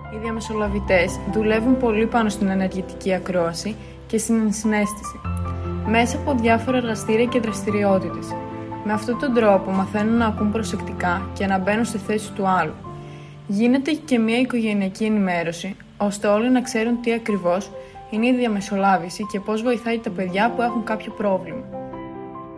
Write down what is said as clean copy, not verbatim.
Οι διαμεσολαβητές δουλεύουν πολύ πάνω στην ενεργητική ακρόαση και στην ενσυναίσθηση, μέσα από διάφορα εργαστήρια και δραστηριότητες. Με αυτόν τον τρόπο μαθαίνουν να ακούν προσεκτικά και να μπαίνουν στη θέση του άλλου. Γίνεται και μια οικογενειακή ενημέρωση, ώστε όλοι να ξέρουν τι ακριβώς είναι η διαμεσολάβηση και πώς βοηθάει τα παιδιά που έχουν κάποιο πρόβλημα.